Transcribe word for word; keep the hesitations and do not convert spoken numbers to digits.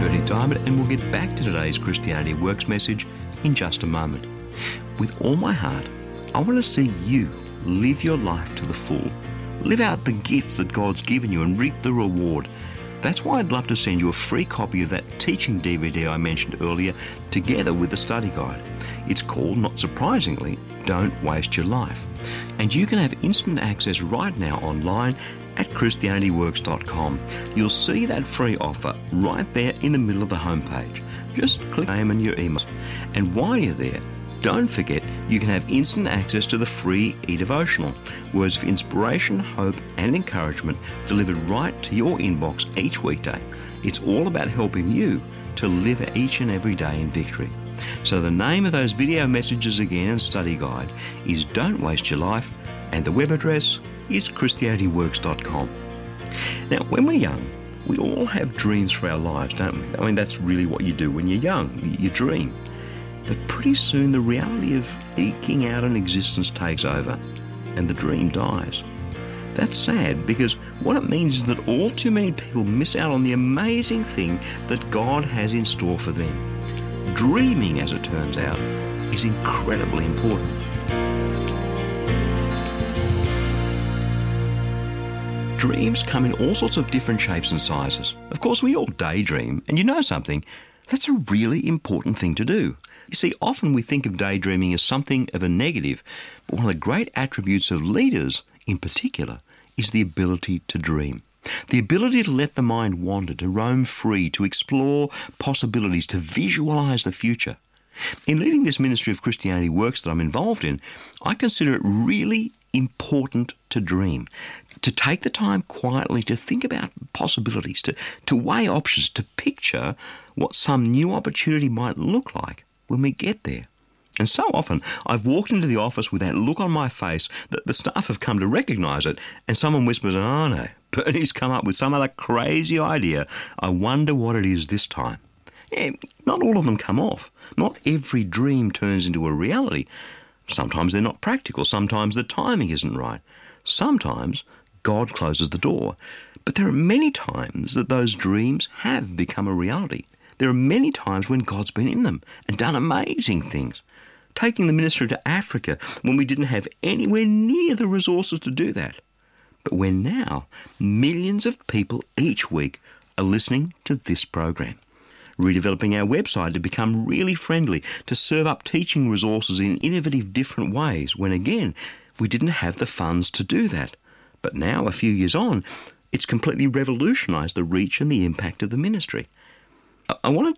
Bernie Diamond, and we'll get back to today's Christianity Works message in just a moment. With all my heart, I want to see you live your life to the full. Live out the gifts that God's given you and reap the reward. That's why I'd love to send you a free copy of that teaching D V D I mentioned earlier, together with the study guide. It's called, not surprisingly, Don't Waste Your Life. And you can have instant access right now online at Christianity Works dot com. You'll see that free offer right there in the middle of the homepage. Just click name and your email. And while you're there, don't forget you can have instant access to the free e-devotional, words of inspiration, hope and encouragement delivered right to your inbox each weekday. It's all about helping you to live each and every day in victory. So the name of those video messages again and study guide is Don't Waste Your Life, and the web address is Christianity Works dot com. Now, when we're young, we all have dreams for our lives, don't we? I mean, that's really what you do when you're young. You dream. But pretty soon the reality of eking out an existence takes over and the dream dies. That's sad, because what it means is that all too many people miss out on the amazing thing that God has in store for them. Dreaming, as it turns out, is incredibly important. Dreams come in all sorts of different shapes and sizes. Of course, we all daydream, and you know something, that's a really important thing to do. You see, often we think of daydreaming as something of a negative, but one of the great attributes of leaders, in particular, is the ability to dream. The ability to let the mind wander, to roam free, to explore possibilities, to visualise the future. In leading this ministry of Christianity Works that I'm involved in, I consider it really important to dream, to take the time quietly to think about possibilities, to, to weigh options, to picture what some new opportunity might look like when we get there. And so often I've walked into the office with that look on my face that the staff have come to recognise it, and someone whispers, "Oh no, Bernie's come up with some other crazy idea. I wonder what it is this time." Yeah, not all of them come off. Not every dream turns into a reality. Sometimes they're not practical. Sometimes the timing isn't right. Sometimes God closes the door. But there are many times that those dreams have become a reality. There are many times when God's been in them and done amazing things. Taking the ministry to Africa when we didn't have anywhere near the resources to do that. But when now millions of people each week are listening to this program. Redeveloping our website to become really friendly, to serve up teaching resources in innovative different ways when, again, we didn't have the funds to do that. But now, a few years on, it's completely revolutionised the reach and the impact of the ministry. I want to